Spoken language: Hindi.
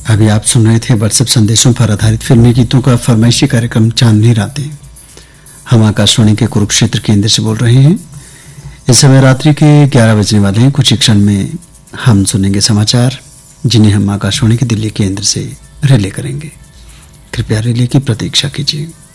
अभी आप सुन रहे थे व्हाट्सएप संदेशों पर आधारित फिल्मी गीतों का फरमाइशी कार्यक्रम चांदनी रातें। हम आकाशवाणी के कुरुक्षेत्र केंद्र से बोल रहे हैं। इस समय रात्रि के 11 बजने वाले हैं। कुछ ही क्षण में हम सुनेंगे समाचार, जिन्हें हम आकाशवाणी के दिल्ली केंद्र से रिले करेंगे। कृपया रिले की प्रतीक्षा कीजिए।